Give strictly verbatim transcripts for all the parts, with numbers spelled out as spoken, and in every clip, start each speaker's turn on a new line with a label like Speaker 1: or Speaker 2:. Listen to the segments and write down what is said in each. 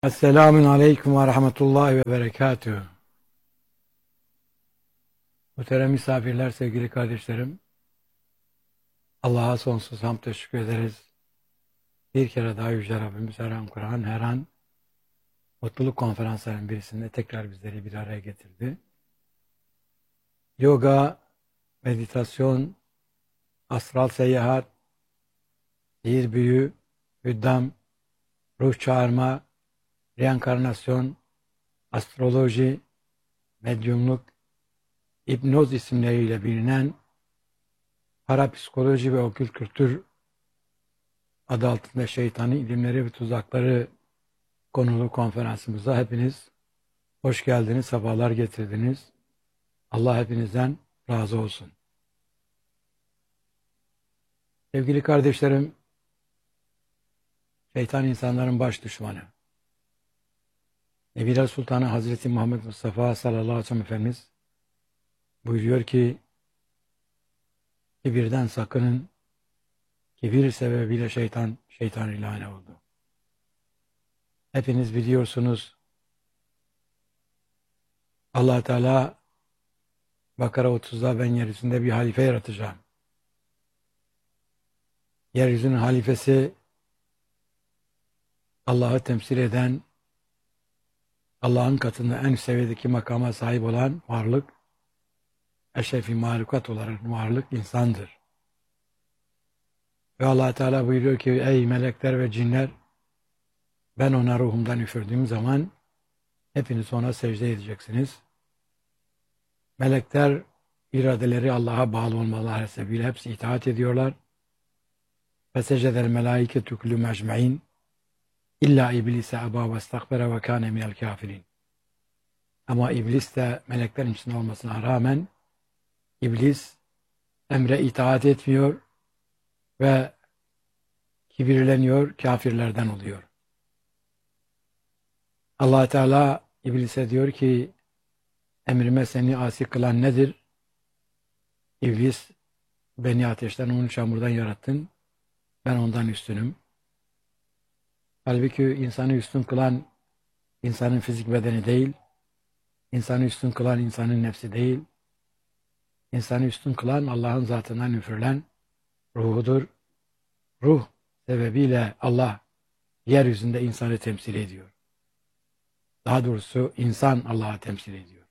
Speaker 1: Esselamun Aleyküm ve Rahmetullahi ve Berekatühü. Muhterem misafirler, sevgili kardeşlerim, Allah'a sonsuz hamd teşekkür ederiz. Bir kere daha Yüce Rabbimiz her an Kur'an, her an mutluluk konferanslarının birisinde tekrar bizleri bir araya getirdi. Yoga, meditasyon, astral seyahat, sihir büyü, hüddam, ruh çağırma, reenkarnasyon, astroloji, medyumluk, hipnoz isimleriyle bilinen parapsikoloji ve okült kültür adı altında şeytani ilimleri ve tuzakları konulu konferansımıza hepiniz hoş geldiniz, sefalar getirdiniz. Allah hepinizden razı olsun. Sevgili kardeşlerim, şeytan insanların baş düşmanı. Nebiler Sultanı Hazreti Muhammed Mustafa sallallahu aleyhi ve sellem Efendimiz buyuruyor ki, kibirden sakının, kibir sebebiyle şeytan, şeytan ilane oldu. Hepiniz biliyorsunuz, Allah Teala Bakara otuzda ben yeryüzünde bir halife yaratacağım. Yeryüzünün halifesi Allah'ı temsil eden, Allah'ın katında en seviyedeki makama sahip olan varlık, eşrefi mahlukat olarak varlık insandır. Ve Allah Teala buyuruyor ki, ey melekler ve cinler, ben ona ruhumdan üfürdüğüm zaman hepiniz ona secde edeceksiniz. Melekler iradeleri Allah'a bağlı olmaları sebebiyle hepsi itaat ediyorlar. Fesecedel melâiketü kullûhum ecmaîn illa iblise abâ ve istekbere ve kâne minel kâfirin. Ama iblis de meleklerin içinde olmasına rağmen iblis emre itaat etmiyor ve kibirleniyor, kafirlerden oluyor. Allah Teala iblise diyor ki, emrime seni asi kılan nedir? İblis, beni ateşten, onu çamurdan yarattın, ben ondan üstünüm. Halbuki insanı üstün kılan insanın fizik bedeni değil, insanı üstün kılan insanın nefsi değil, insanı üstün kılan Allah'ın zatından üfürülen ruhudur. Ruh sebebiyle Allah yeryüzünde insanı temsil ediyor. Daha doğrusu insan Allah'ı temsil ediyor.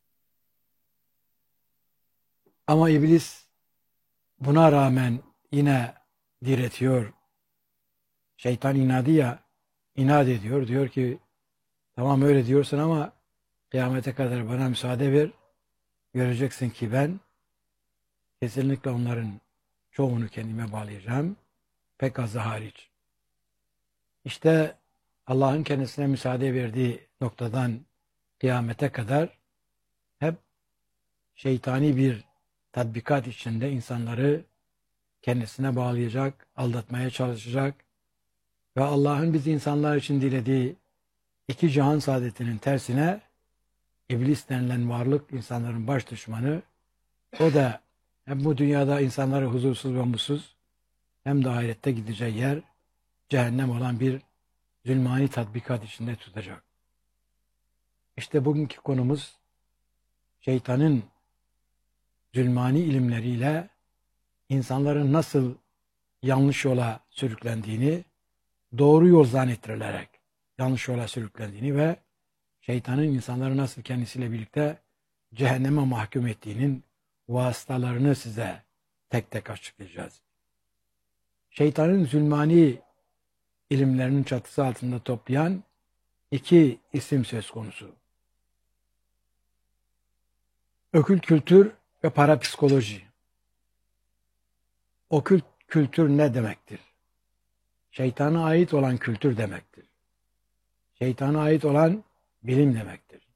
Speaker 1: Ama iblis buna rağmen yine diretiyor. Şeytan inadı ya, inat ediyor. Diyor ki, tamam öyle diyorsun ama kıyamete kadar bana müsaade ver. Göreceksin ki ben kesinlikle onların çoğunu kendime bağlayacağım. Pek azı hariç. İşte Allah'ın kendisine müsaade verdiği noktadan kıyamete kadar hep şeytani bir tatbikat içinde insanları kendisine bağlayacak, aldatmaya çalışacak ve Allah'ın biz insanlar için dilediği iki cihan saadetinin tersine iblis denilen varlık insanların baş düşmanı, o da hem bu dünyada insanları huzursuz ve mutsuz hem de ahirette gideceği yer cehennem olan bir zulmani tatbikat içinde tutacak. İşte bugünkü konumuz şeytanın zulmani ilimleriyle insanların nasıl yanlış yola sürüklendiğini, doğru yol zannettirilerek yanlış yola sürüklendiğini ve şeytanın insanları nasıl kendisiyle birlikte cehenneme mahkum ettiğinin vasıtalarını size tek tek açıklayacağız. Şeytanın zulmani ilimlerinin çatısı altında toplayan iki isim söz konusu. Okült kültür ve parapsikoloji. Okült kültür ne demektir? Şeytana ait olan kültür demektir. Şeytana ait olan bilim demektir.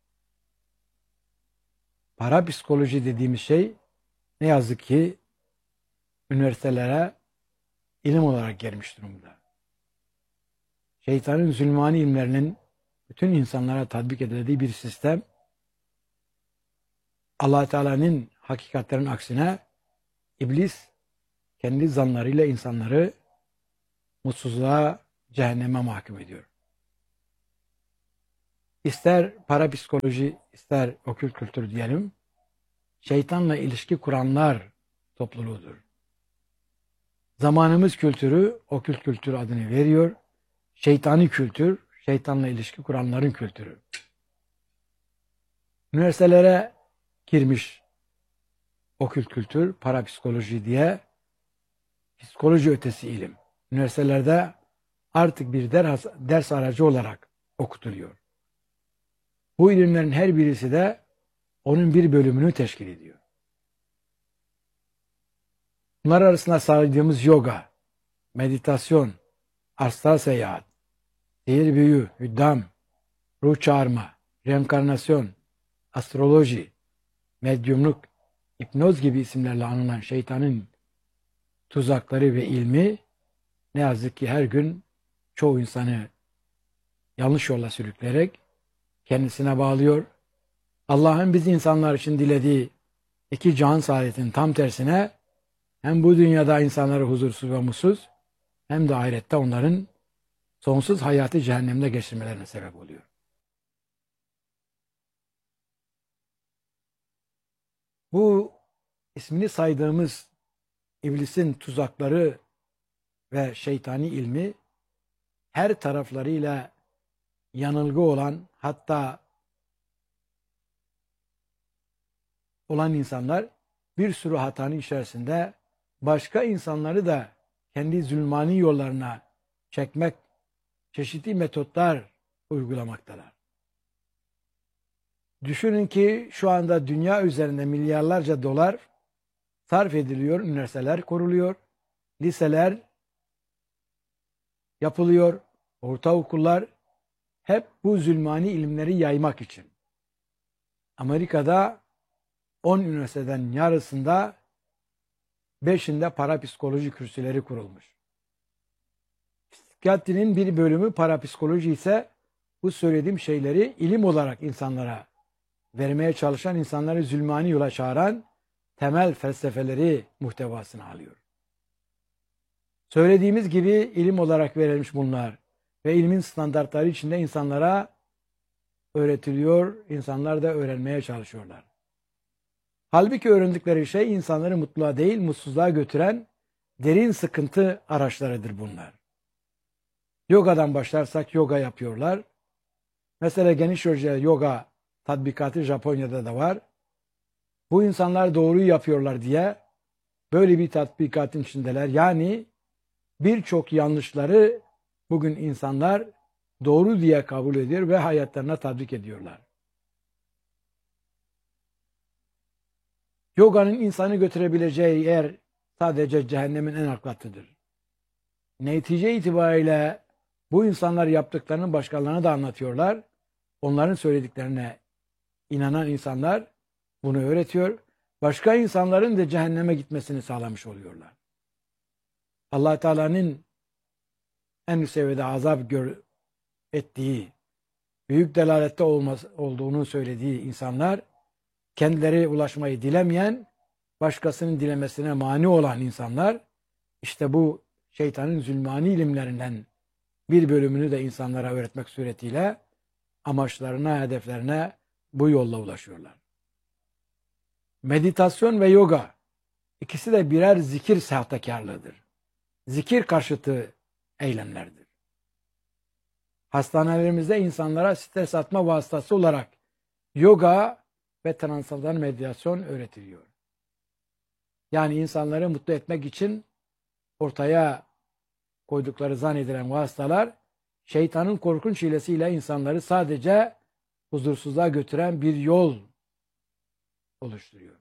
Speaker 1: Parapsikoloji dediğimiz şey ne yazık ki üniversitelere ilim olarak gelmiş durumda. Şeytanın zulmani ilimlerinin bütün insanlara tatbik edildiği bir sistem, Allah Teala'nın hakikatlerin aksine iblis kendi zanlarıyla insanları mutsuzluğa, cehenneme mahkum ediyor. ister parapsikoloji, ister okült kültür diyelim, şeytanla ilişki kuranlar topluluğudur. Zamanımız kültürü, okült kültür adını veriyor. Şeytani kültür, şeytanla ilişki kuranların kültürü. Üniversitelere girmiş okült kültür, parapsikoloji diye, psikoloji ötesi ilim. Üniversitelerde artık bir ders, ders aracı olarak okutuluyor. Bu ilimlerin her birisi de onun bir bölümünü teşkil ediyor. Bunlar arasında saydığımız yoga, meditasyon, astral seyahat, sihir büyü, hüddam, ruh çağırma, reenkarnasyon, astroloji, medyumluk, hipnoz gibi isimlerle anılan şeytanın tuzakları ve ilmi ne yazık ki her gün çoğu insanı yanlış yola sürükleyerek kendisine bağlıyor. Allah'ın biz insanlar için dilediği iki cihan saadetin tam tersine hem bu dünyada insanları huzursuz ve mutsuz hem de ahirette onların sonsuz hayatı cehennemde geçirmelerine sebep oluyor. Bu ismini saydığımız iblisin tuzakları ve şeytani ilmi her taraflarıyla yanılgı olan, hatta olan insanlar bir sürü hatanın içerisinde başka insanları da kendi zulmani yollarına çekmek, çeşitli metotlar uygulamaktalar. Düşünün ki şu anda dünya üzerinde milyarlarca dolar sarf ediliyor, üniversiteler kuruluyor, liseler yapılıyor, ortaokullar, hep bu zulmani ilimleri yaymak için. Amerika'da on üniversiteden yarısında beşinde parapsikoloji kürsüleri kurulmuş. Psikiyatrinin bir bölümü parapsikoloji ise bu söylediğim şeyleri ilim olarak insanlara vermeye çalışan, insanları zulmani yola çağıran temel felsefeleri muhtevasına alıyor. Söylediğimiz gibi ilim olarak verilmiş bunlar ve ilmin standartları içinde insanlara öğretiliyor, insanlar da öğrenmeye çalışıyorlar. Halbuki öğrendikleri şey insanları mutluluğa değil, mutsuzluğa götüren derin sıkıntı araçlarıdır bunlar. Yogadan başlarsak yoga yapıyorlar. Mesela geniş ölçüde yoga tatbikatı Japonya'da da var. Bu insanlar doğruyu yapıyorlar diye böyle bir tatbikatın içindeler. Yani birçok yanlışları bugün insanlar doğru diye kabul ediyor ve hayatlarına tatbik ediyorlar. Yoga'nın insanı götürebileceği yer sadece cehennemin en alt katıdır. Netice itibariyle bu insanlar yaptıklarını başkalarına da anlatıyorlar. Onların söylediklerine inanan insanlar bunu öğretiyor. Başka insanların da cehenneme gitmesini sağlamış oluyorlar. Allah Teala'nın en üst seviyede azap gör ettiği, büyük delalette olması, olduğunu söylediği insanlar, kendileri ulaşmayı dilemeyen, başkasının dilemesine mani olan insanlar, işte bu şeytanın zulmani ilimlerinden bir bölümünü de insanlara öğretmek suretiyle amaçlarına, hedeflerine bu yolla ulaşıyorlar. Meditasyon ve yoga ikisi de birer zikir sahtekarlığıdır. Zikir karşıtı eylemlerdir. Hastanelerimizde insanlara stres atma vasıtası olarak yoga ve transandantal meditasyon öğretiliyor. Yani insanları mutlu etmek için ortaya koydukları zannedilen vasıtalar şeytanın korkunç hilesiyle insanları sadece huzursuzluğa götüren bir yol oluşturuyor.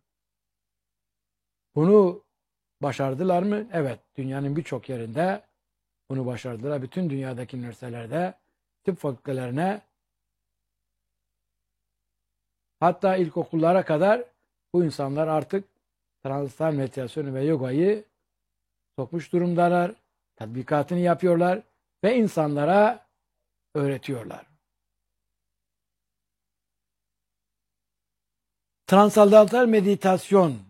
Speaker 1: Bunu başardılar mı? Evet. Dünyanın birçok yerinde bunu başardılar. Bütün dünyadaki üniversitelerde, tıp fakültelerine, hatta ilkokullara kadar bu insanlar artık transandantal meditasyonu ve yogayı sokmuş durumdalar. Tatbikatını yapıyorlar ve insanlara öğretiyorlar. Transandantal meditasyon,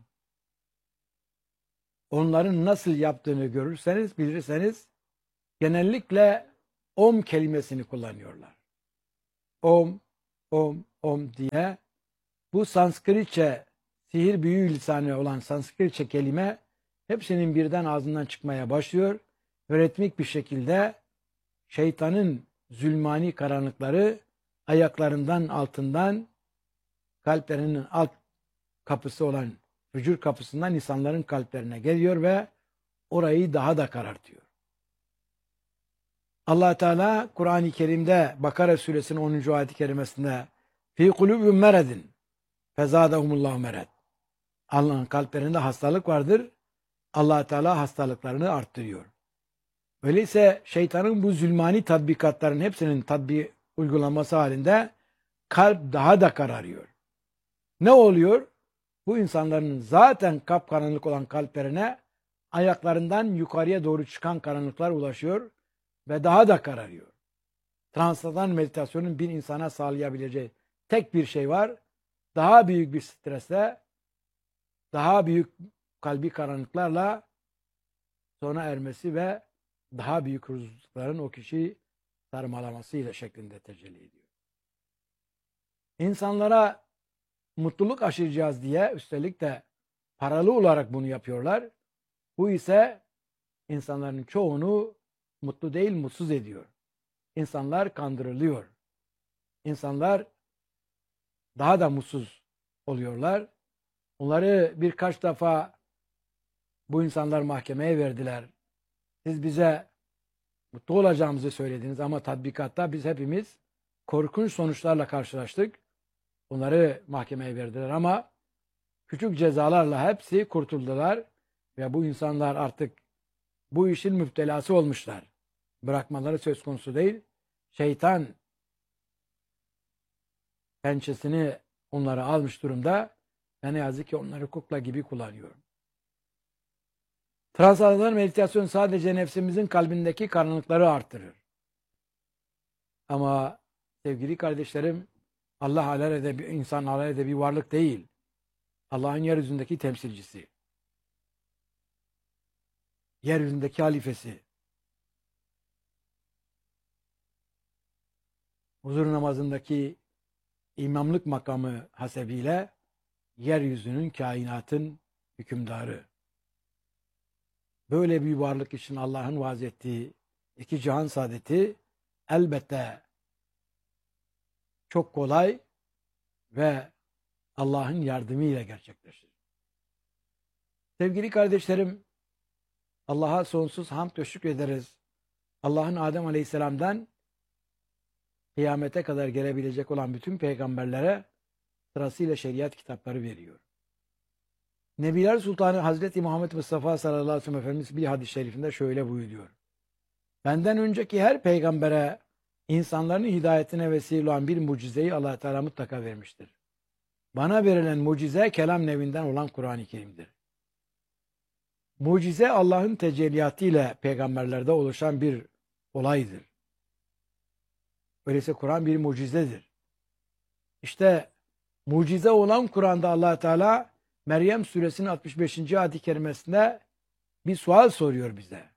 Speaker 1: onların nasıl yaptığını görürseniz, bilirseniz, genellikle Om kelimesini kullanıyorlar. Om, om, om diye. Bu Sanskritçe, sihir büyü lisanı olan Sanskritçe kelime hepsinin birden ağzından çıkmaya başlıyor. Ve ritmik bir şekilde şeytanın zulmani karanlıkları ayaklarından altından kalplerinin alt kapısı olan hücur kapısından insanların kalplerine geliyor ve orayı daha da karartıyor. Allah Teala Kur'an-ı Kerim'de Bakara suresinin onuncu ayet-i kerimesinde fi kulubihim meredin fezadehumullahu mered. Allah'ın kalplerinde hastalık vardır. Allah Teala hastalıklarını arttırıyor. Öyleyse şeytanın bu zulmani tatbikatların hepsinin tatbik uygulanması halinde kalp daha da kararıyor. Ne oluyor? Bu insanların zaten kapkaranlık olan kalplerine ayaklarından yukarıya doğru çıkan karanlıklar ulaşıyor ve daha da kararıyor. Transadan meditasyonun bir insana sağlayabileceği tek bir şey var. Daha büyük bir stresle, daha büyük kalbi karanlıklarla sona ermesi ve daha büyük huzursuzlukların o kişiyi sarmalamasıyla şeklinde tecelli ediyor. İnsanlara mutluluk aşıracağız diye üstelik de paralı olarak bunu yapıyorlar. Bu ise insanların çoğunu mutlu değil mutsuz ediyor. İnsanlar kandırılıyor. İnsanlar daha da mutsuz oluyorlar. Onları birkaç defa bu insanlar mahkemeye verdiler. Siz bize mutlu olacağımızı söylediniz ama tatbikatta biz hepimiz korkunç sonuçlarla karşılaştık. Onları mahkemeye verdiler ama küçük cezalarla hepsi kurtuldular ve bu insanlar artık bu işin müptelası olmuşlar. Bırakmaları söz konusu değil. Şeytan pençesini onları almış durumda ve ne yazık ki onları kukla gibi kullanıyor. Transandantal meditasyon sadece nefsimizin kalbindeki karanlıkları artırır. Ama sevgili kardeşlerim, Allah alelade bir insan, alelade bir varlık değil. Allah'ın yeryüzündeki temsilcisi. Yeryüzündeki halifesi. Huzur namazındaki imamlık makamı hasebiyle yeryüzünün, kainatın hükümdarı. Böyle bir varlık için Allah'ın vaaz ettiği iki cihan saadeti elbette çok kolay ve Allah'ın yardımıyla gerçekleşir. Sevgili kardeşlerim, Allah'a sonsuz hamd ve şükrederiz. Allah'ın Adem Aleyhisselam'dan kıyamete kadar gelebilecek olan bütün peygamberlere sırasıyla şeriat kitapları veriyor. Nebiler Sultanı Hazreti Muhammed Mustafa sallallahu aleyhi ve sellem Efendimiz bir hadis-i şerifinde şöyle buyuruyor. Benden önceki her peygambere insanların hidayetine vesile olan bir mucizeyi Allah Teala mutlaka vermiştir. Bana verilen mucize kelam nevinden olan Kur'an-ı Kerim'dir. Mucize Allah'ın tecelliyatı ile peygamberlerde oluşan bir olaydır. Öyleyse Kur'an bir mucizedir. İşte mucize olan Kur'an'da Allah Teala Meryem suresinin altmış beşinci ayet-i kerimesinde bir sual soruyor bize.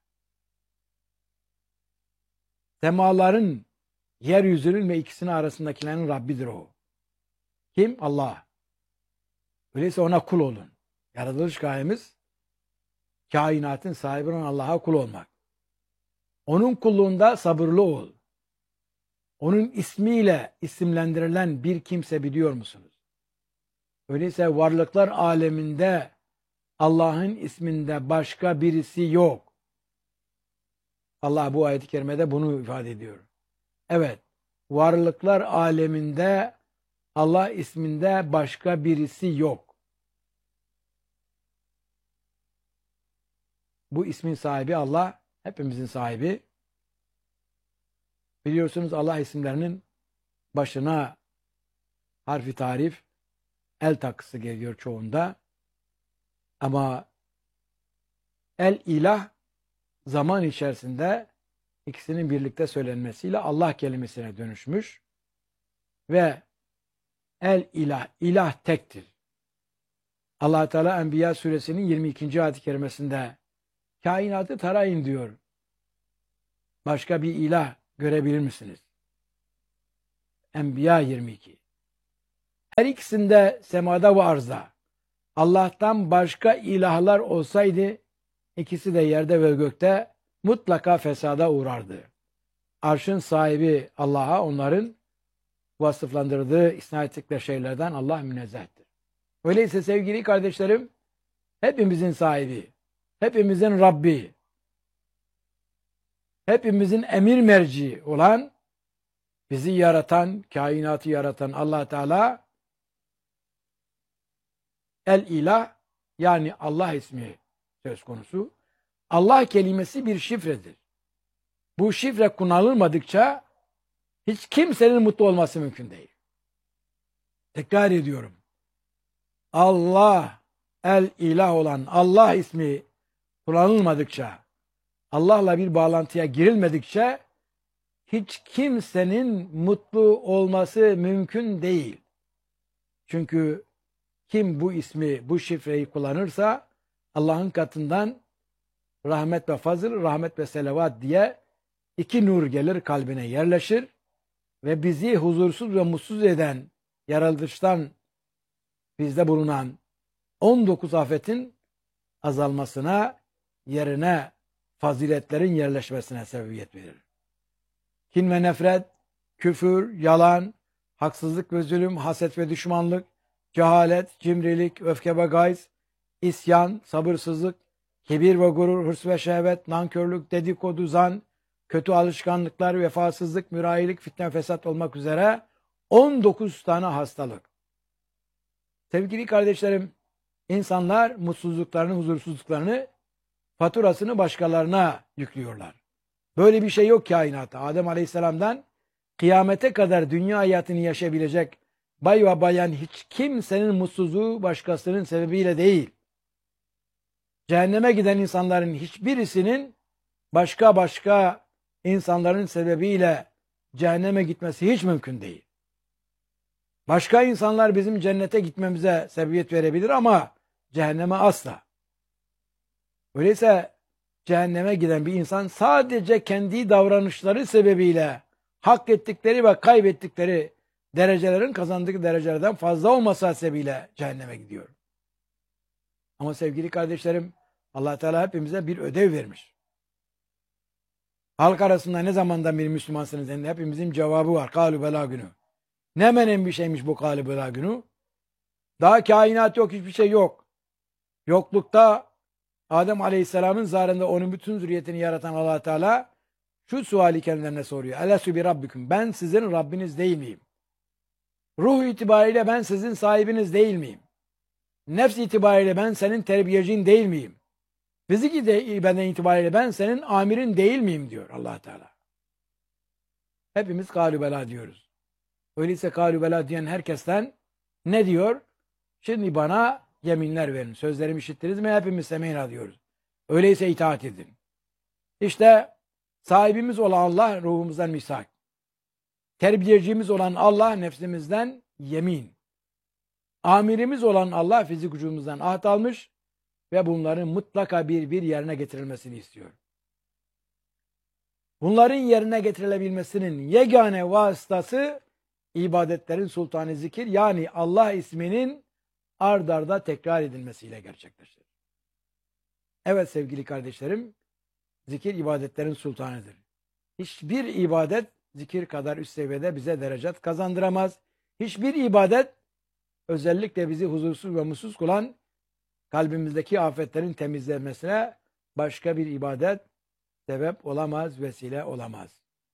Speaker 1: Semaların, yeryüzünün ve ikisinin arasındakilerin Rabbidir o. Kim? Allah. Öyleyse ona kul olun. Yaratılış gayemiz kainatın sahibi olan Allah'a kul olmak. Onun kulluğunda sabırlı ol. Onun ismiyle isimlendirilen bir kimse biliyor musunuz? Öyleyse varlıklar aleminde Allah'ın isminde başka birisi yok. Allah bu ayet-i kerimede bunu ifade ediyor. Evet, varlıklar aleminde Allah isminde başka birisi yok. Bu ismin sahibi Allah, hepimizin sahibi. Biliyorsunuz Allah isimlerinin başına harfi tarif, el takısı geliyor çoğunda. Ama el ilah zaman içerisinde ikisinin birlikte söylenmesiyle Allah kelimesine dönüşmüş ve el ilah, ilah tektir. Allah Teala Enbiya suresinin yirmi ikinci ayet-i kerimesinde kainatı tarayın diyor. Başka bir ilah görebilir misiniz? Enbiya yirmi iki. Her ikisinde semada ve arzda Allah'tan başka ilahlar olsaydı ikisi de yerde ve gökte mutlaka fesada uğrardı. Arşın sahibi Allah'a onların vasıflandırdığı, isnat ettikleri şeylerden Allah münezzehtir. Öyleyse sevgili kardeşlerim, hepimizin sahibi, hepimizin Rabbi, hepimizin emir merci olan, bizi yaratan, kainatı yaratan Allah Teala El-İlah, yani Allah ismi söz konusu. Allah kelimesi bir şifredir. Bu şifre kullanılmadıkça hiç kimsenin mutlu olması mümkün değil. Tekrar ediyorum. Allah, El-İlah olan Allah ismi kullanılmadıkça, Allah'la bir bağlantıya girilmedikçe hiç kimsenin mutlu olması mümkün değil. Çünkü kim bu ismi, bu şifreyi kullanırsa Allah'ın katından rahmet ve fazıl, rahmet ve selavat diye iki nur gelir, kalbine yerleşir ve bizi huzursuz ve mutsuz eden, yaratılıştan bizde bulunan on dokuz afetin azalmasına, yerine faziletlerin yerleşmesine sebebiyet verir. Kin ve nefret, küfür, yalan, haksızlık ve zulüm, haset ve düşmanlık, cehalet, cimrilik, öfke ve gayz, isyan, sabırsızlık, kibir ve gurur, hırs ve şehvet, nankörlük, dedikodu, zan, kötü alışkanlıklar, vefasızlık, mürayilik, fitne, fesat olmak üzere on dokuz tane hastalık. Sevgili kardeşlerim, insanlar mutsuzluklarını, huzursuzluklarını, faturasını başkalarına yüklüyorlar. Böyle bir şey yok kainatta. Adem Aleyhisselam'dan kıyamete kadar dünya hayatını yaşayabilecek bay ve bayan hiç kimsenin mutsuzluğu başkasının sebebiyle değil. Cehenneme giden insanların hiçbirisinin başka başka insanların sebebiyle cehenneme gitmesi hiç mümkün değil. Başka insanlar bizim cennete gitmemize sebebiyet verebilir ama cehenneme asla. Öyleyse cehenneme giden bir insan sadece kendi davranışları sebebiyle hak ettikleri ve kaybettikleri derecelerin kazandığı derecelerden fazla olması hasebiyle cehenneme gidiyor. Ama sevgili kardeşlerim, Allah Teala hepimize bir ödev vermiş. Halk arasında ne zamandan bir Müslümansınız dediğinde hepimizin cevabı var. Kâlü belâ günü. Ne menen bir şeymiş bu kâlü belâ günü? Daha kainat yok, hiçbir şey yok. Yoklukta Adem Aleyhisselam'ın zarında onun bütün zürriyetini yaratan Allah Teala şu suali kendilerine soruyor. Elesü bi rabbiküm. Ben sizin Rabbiniz değil miyim? Ruh itibariyle ben sizin sahibiniz değil miyim? Nefs itibariyle ben senin terbiyecin değil miyim? Fizik beden itibariyle ben senin amirin değil miyim diyor Allah Teala. Hepimiz kâlü belâ diyoruz. Öyleyse kâlü belâ diyen herkesten ne diyor? Şimdi bana yeminler verin. Sözlerimi işittiniz mi? Hepimiz semînâ diyoruz. Öyleyse itaat edin. İşte sahibimiz olan Allah ruhumuzdan misak. Terbiyecimiz olan Allah nefsimizden yemin. Amirimiz olan Allah fizik vücudumuzdan ahd almış ve bunların mutlaka bir bir yerine getirilmesini istiyor. Bunların yerine getirilebilmesinin yegane vasıtası ibadetlerin sultanı zikir, yani Allah isminin ard arda tekrar edilmesiyle gerçekleşir. Evet sevgili kardeşlerim, zikir ibadetlerin sultanıdır. Hiçbir ibadet zikir kadar üst seviyede bize derecat kazandıramaz. Hiçbir ibadet özellikle bizi huzursuz ve mutsuz kılan kalbimizdeki afetlerin temizlenmesine başka bir ibadet sebep olamaz, vesile olamaz.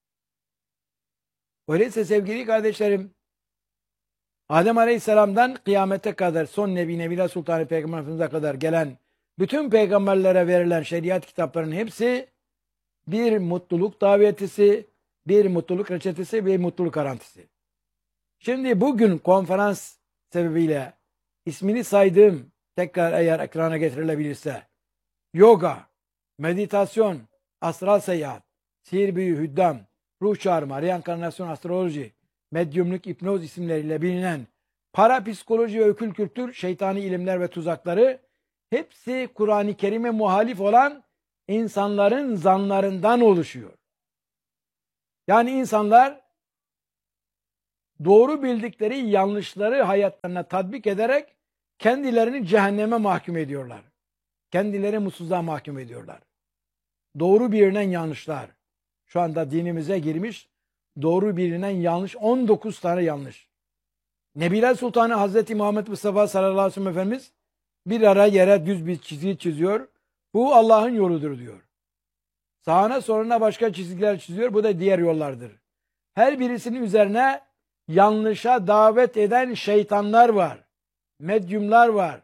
Speaker 1: Öyleyse sevgili kardeşlerim, Adem Aleyhisselam'dan kıyamete kadar son Nebi Nebiler Sultanı Peygamber Efendimiz'e kadar gelen bütün peygamberlere verilen şeriat kitaplarının hepsi bir mutluluk davetisi, bir mutluluk reçetesi, bir mutluluk garantisi. Şimdi bugün konferans sebebiyle ismini saydığım, tekrar eğer ekrana getirilebilirse, yoga, meditasyon, astral seyahat, sihir büyü, hüddam, ruh çağırma, reenkarnasyon, astroloji, medyumluk, hipnoz isimleriyle bilinen parapsikoloji ve ökül kültür, şeytani ilimler ve tuzakları hepsi Kur'an-ı Kerim'e muhalif olan insanların zanlarından oluşuyor. Yani insanlar doğru bildikleri yanlışları hayatlarına tatbik ederek kendilerini cehenneme mahkum ediyorlar. Kendileri mutsuzluğa mahkum ediyorlar. Doğru bilinen yanlışlar. Şu anda dinimize girmiş doğru bilinen yanlış on dokuz tane yanlış. Nebiler Sultanı Hazreti Muhammed Mustafa sallallahu aleyhi ve sellem Efendimiz bir ara yere düz bir çizgi çiziyor. Bu Allah'ın yoludur diyor. Sağına soluna başka çizgiler çiziyor. Bu da diğer yollardır. Her birisinin üzerine yanlışa davet eden şeytanlar var. Medyumlar var.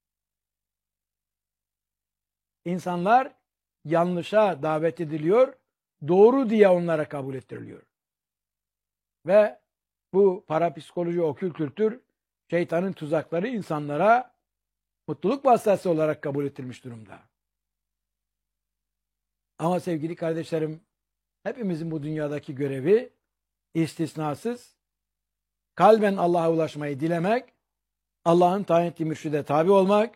Speaker 1: İnsanlar yanlışa davet ediliyor. Doğru diye onlara kabul ettiriliyor. Ve bu parapsikoloji, okült kültür, şeytanın tuzakları insanlara mutluluk vasıtası olarak kabul ettirmiş durumda. Ama sevgili kardeşlerim, hepimizin bu dünyadaki görevi istisnasız kalben Allah'a ulaşmayı dilemek, Allah'ın tayin ettiği mürşide tabi olmak,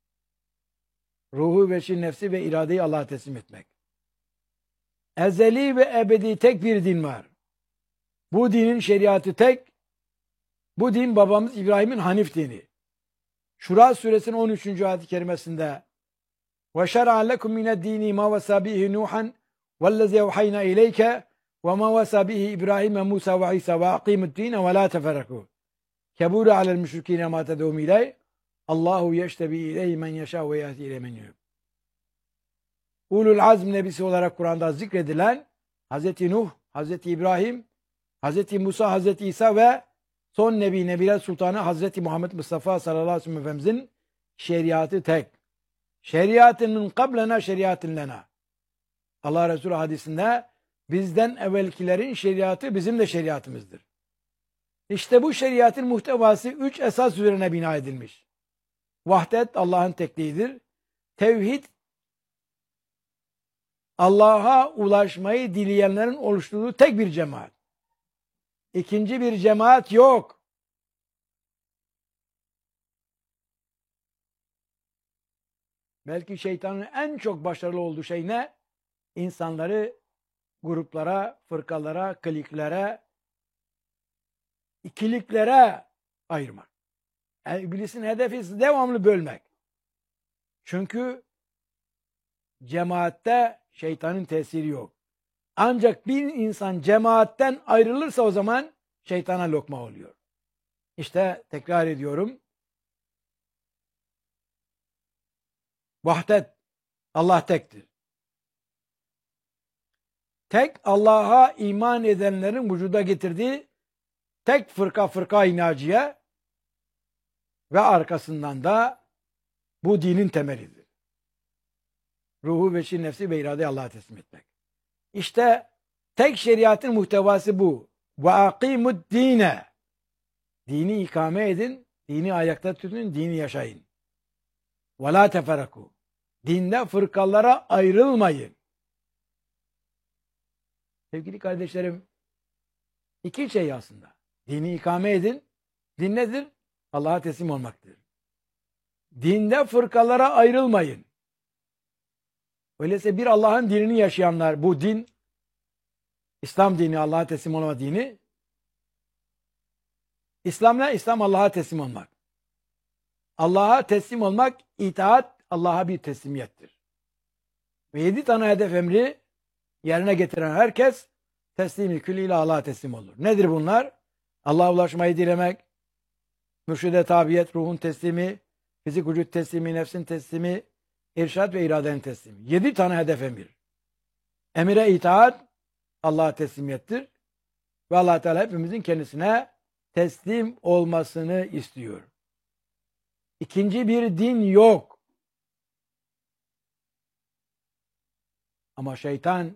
Speaker 1: ruhu, veçin, nefsi ve iradeyi Allah'a teslim etmek. Ezeli ve ebedi tek bir din var. Bu dinin şeriatı tek. Bu din babamız İbrahim'in Hanif dini. Şura suresinin on üçüncü ayet-i kerimesinde وَشَرَعَ لَكُمْ مِنَ الدِّينِ مَا وَسَى بِهِ نُوحًا وَالَّذِي أَوْحَيْنَا إِلَيْكَ وَمَا وَسَى بِهِ إِبْرَاهِيمَ مُوسَى وَعِيسَى وَأَقِيمُوا الدِّينَ وَلَا تَفَرَّقُوا كَبُورَ عَلَى الْمُشْرِكِينَ مَا تَدْعُوهُمْ إِلَيْهِ اللّٰهُ يَجْتَبِي إِلَيْهِ مَنْ يَشَاءُ وَيَهْدِي إِلَيْهِ مَنْ يُنِيبُ. Ulul Azm Nebisi olarak Kur'an'da zikredilen Hazreti Nuh, Hazreti İbrahim, Hazreti Musa, Hazreti İsa ve son Nebi, Nebiler Sultanı Hazreti Muhammed Mustafa sallallahu aleyhi ve sellem Efendimizin şeriatı tek. Şeriatının kablena şeriatın lena. Allah Resulü hadisinde bizden evvelkilerin şeriatı bizim de şeriatımızdır. İşte bu şeriatın muhtevası üç esas üzerine bina edilmiş. Vahdet Allah'ın tekliğidir. Tevhid Allah'a ulaşmayı dileyenlerin oluşturduğu tek bir cemaat. İkinci bir cemaat yok. Belki şeytanın en çok başarılı olduğu şey ne? İnsanları gruplara, fırkalara, kliklere, ikiliklere ayırmak. Yani iblisin hedefi devamlı bölmek. Çünkü cemaatte şeytanın tesiri yok. Ancak bir insan cemaatten ayrılırsa o zaman şeytana lokma oluyor. İşte tekrar ediyorum. Vahdet, Allah tektir. Tek Allah'a iman edenlerin vücuda getirdiği tek fırka fırka inaciye ve arkasından da bu dinin temelidir. Ruhu, veçin, nefsi ve iradeyi Allah'a teslim etmek. İşte tek şeriatın muhtevası bu. Ve akimud dine. Dini ikame edin, dini ayakta tutun, dini yaşayın. Ve la teferraku. Dinde fırkalara ayrılmayın. Sevgili kardeşlerim, iki şey aslında. Dini ikame edin. Din nedir? Allah'a teslim olmaktır. Dinde fırkalara ayrılmayın. Öyleyse bir Allah'ın dinini yaşayanlar, bu din, İslam dini, Allah'a teslim olma dini. İslam'la İslam Allah'a teslim olmak. Allah'a teslim olmak, itaat Allah'a bir teslimiyettir. Ve yedi tane hedef emri yerine getiren herkes teslimi külliyle Allah'a teslim olur. Nedir bunlar? Allah'a ulaşmayı dilemek, mürşide tabiyet, ruhun teslimi, fizik vücut teslimi, nefsin teslimi, irşad ve iradenin teslimi. Yedi tane hedef emir. Emire itaat Allah'a teslimiyettir. Ve Allah Teala hepimizin kendisine teslim olmasını istiyor. İkinci bir din yok. Ama şeytan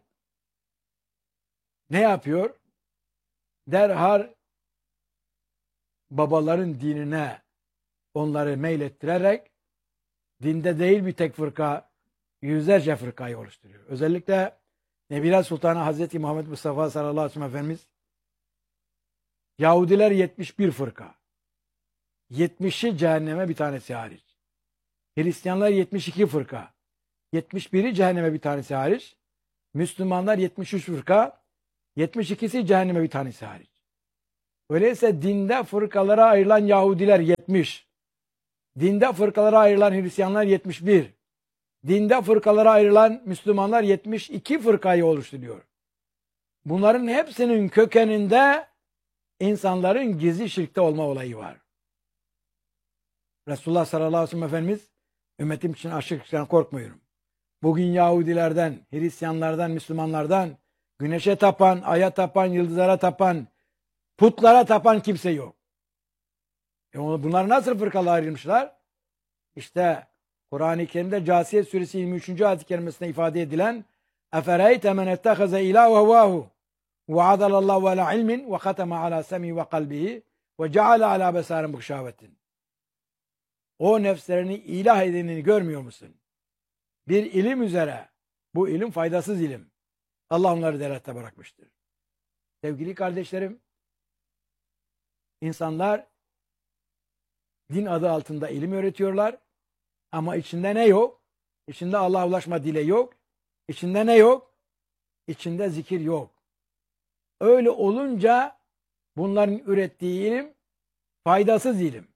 Speaker 1: ne yapıyor? Derhal babaların dinine onları meylettirerek dinde değil bir tek fırka, yüzlerce fırkayı oluşturuyor. Özellikle Nebiler Sultanı Hazreti Muhammed Mustafa sallallahu aleyhi ve sellem Efendimiz, Yahudiler yetmiş bir fırka. yetmişi cehenneme, bir tanesi hariç. Hristiyanlar yetmiş iki fırka. yetmiş biri cehenneme, bir tanesi hariç. Müslümanlar yetmiş üç fırka. yetmiş ikisi cehenneme, bir tanesi hariç. Öyleyse dinde fırkalara ayrılan Yahudiler yetmiş. Dinde fırkalara ayrılan Hristiyanlar yetmiş bir. Dinde fırkalara ayrılan Müslümanlar yetmiş iki fırkayı oluşturuyor. Bunların hepsinin kökeninde insanların gizli şirkte olma olayı var. Resulullah sallallahu aleyhi ve sellem Efendimiz, ümmetim için açlıktan korkmuyorum. Bugün Yahudilerden, Hristiyanlardan, Müslümanlardan güneşe tapan, aya tapan, yıldızlara tapan, putlara tapan kimse yok. E bunlar nasıl fırkalara ayrılmışlar? İşte Kur'an-ı Kerim'de Câsiye suresi yirmi üçüncü ayet-i kerimesinde ifade edilen اَفَرَيْتَ مَنْ اَتَّخَذَ اِلَٰهُ هَوَاهُ وَعَدَلَ اللّٰهُ عَلَى عِلْمٍ وَخَتَمَ عَلَى سَمِهِ وَقَلْبِهِ وَجَعَلَ عَلَى بَصَارٍ غِشَاوَةٍ. O nefslerini ilah edinini görmüyor musun? Bir ilim üzere, bu ilim faydasız ilim. Allah onları devlette bırakmıştır. Sevgili kardeşlerim, insanlar din adı altında ilim öğretiyorlar ama içinde ne yok? İçinde Allah'a ulaşma dile yok. İçinde ne yok? İçinde zikir yok. Öyle olunca bunların ürettiği ilim faydasız ilim.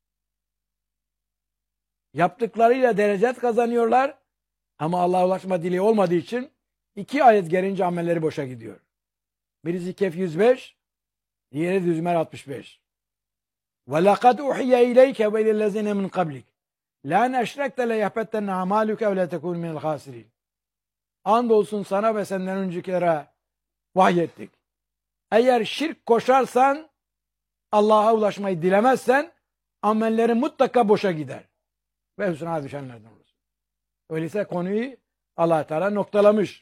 Speaker 1: Yaptıklarıyla derecet kazanıyorlar ama Allah'a ulaşma dili olmadığı için iki ayet gelince amelleri boşa gidiyor. Birisi Kehf yüz beş, diğeri Zümer altmış beş. وَلَقَدْ اُحِيَ اِلَيْكَ وَاِلَى الَّذِينَ مِنْ قَبْلِكَ لَاَنْ اَشْرَكْتَ لَيَحْبَتَّنَّ عَمَالُكَ وَلَا تَكُونُ مِنَ الْخَاسِرِينَ. Andolsun sana ve senden öncekilere vahyettik. Eğer şirk koşarsan, Allah'a ulaşmayı dilemezsen, amellerin mutlaka boşa gider. Ve hüsrana düşenlerden olursun. Öyleyse konuyu Allah Teala noktalamış.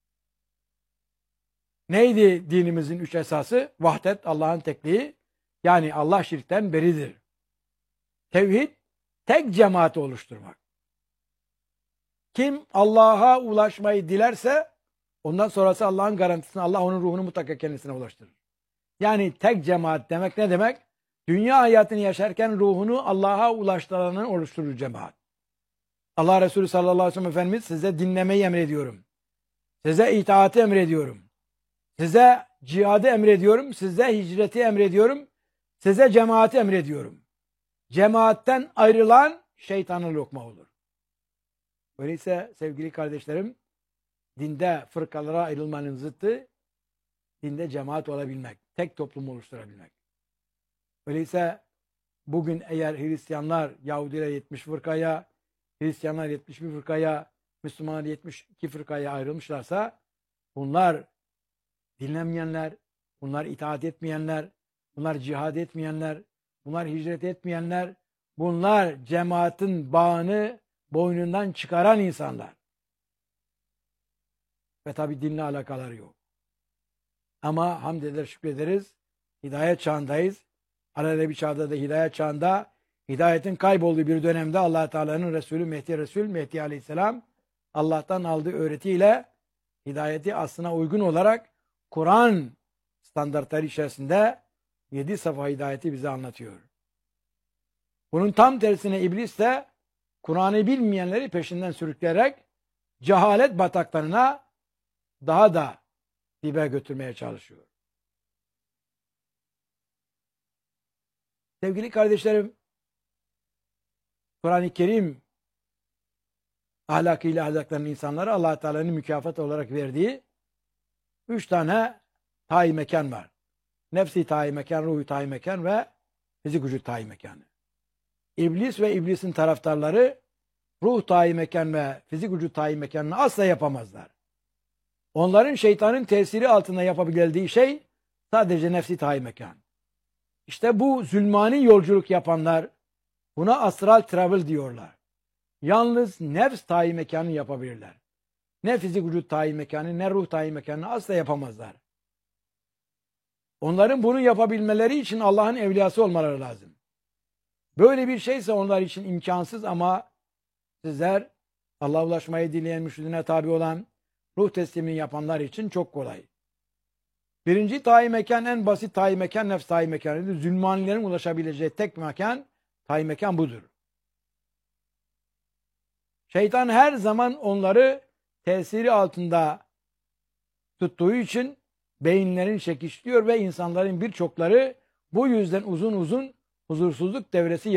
Speaker 1: Neydi dinimizin üç esası? Vahdet, Allah'ın tekliği. Yani Allah şirkten beridir. Tevhid, tek cemaati oluşturmak. Kim Allah'a ulaşmayı dilerse, ondan sonrası Allah'ın garantisini, Allah onun ruhunu mutlaka kendisine ulaştırır. Yani tek cemaat demek ne demek? Dünya hayatını yaşarken ruhunu Allah'a ulaştıranı oluşturur cemaat. Allah Resulü sallallahu aleyhi ve sellem Efendimiz size dinlemeyi emrediyorum. Size itaati emrediyorum. Size cihadı emrediyorum. Size hicreti emrediyorum. Size cemaati emrediyorum. Cemaatten ayrılan şeytanın lokma olur. Öyleyse sevgili kardeşlerim, dinde fırkalara ayrılmanın zıttı, dinde cemaat olabilmek, tek toplum oluşturabilmek. Öyleyse bugün eğer Hristiyanlar, Yahudiler yetmiş fırkaya, Hristiyanlar yetmiş bir fırkaya, Müslümanlar yetmiş iki fırkaya ayrılmışlarsa, bunlar dinlemeyenler, bunlar itaat etmeyenler, bunlar cihad etmeyenler, bunlar hicret etmeyenler, bunlar cemaatin bağını boynundan çıkaran insanlar. Ve tabi dinle alakaları yok. Ama hamd eder şükrederiz, hidayet çağındayız. Alelade bir çağda da hidayet çağında, hidayetin kaybolduğu bir dönemde Allah Teala'nın Resulü Mehdi Resul, Mehdi Aleyhisselam Allah'tan aldığı öğretiyle hidayeti aslına uygun olarak Kur'an standartları içerisinde yedi safa hidayeti bize anlatıyor. Bunun tam tersine iblis de Kur'an'ı bilmeyenleri peşinden sürükleyerek cehalet bataklarına daha da dibe götürmeye çalışıyor. Sevgili kardeşlerim, Kur'an-ı Kerim ahlakıyla ahlaklanan insanlara Allah Teala'nın mükafat olarak verdiği üç tane tayi mekan var. Nefsi tayi mekan, ruhu tayi mekan ve fizik vücut tayi mekanı. İblis ve iblisin taraftarları ruh tayi mekan ve fizik vücut tayi mekanını asla yapamazlar. Onların şeytanın tesiri altında yapabildiği şey sadece nefsi tayi mekan. İşte bu zulmani yolculuk yapanlar buna astral travel diyorlar. Yalnız nefs tayi mekanı yapabilirler. Ne fizik vücut tayi mekanı ne ruh tayi mekanını asla yapamazlar. Onların bunu yapabilmeleri için Allah'ın evliyası olmaları lazım. Böyle bir şeyse onlar için imkansız ama sizler Allah'a ulaşmayı dileyen, mürşidine tabi olan, ruh teslimini yapanlar için çok kolay. Birinci tayi mekan, en basit tayi mekan, nefs tayi mekanıdır. Zulmanilerin ulaşabileceği tek mekan, tayi mekan budur. Şeytan her zaman onları tesiri altında tuttuğu için beyinlerini çekiştiriyor ve insanların birçokları Bu yüzden uzun uzun huzursuzluk devresi